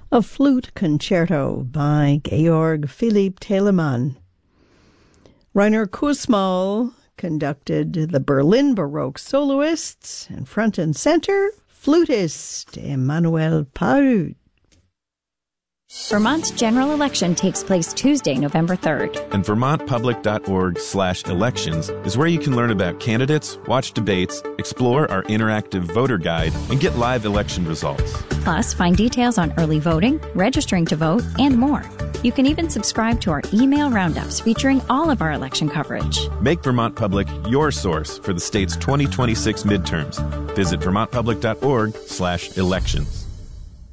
a flute concerto by Georg Philipp Telemann. Rainer Kussmaul conducted the Berlin Baroque soloists, and front and center, flutist Emmanuel Pahud. Vermont's general election takes place Tuesday, November 3rd. And VermontPublic.org/elections is where you can learn about candidates, watch debates, explore our interactive voter guide, and get live election results. Plus, find details on early voting, registering to vote, and more. You can even subscribe to our email roundups featuring all of our election coverage. Make Vermont Public your source for the state's 2026 midterms. Visit VermontPublic.org/elections.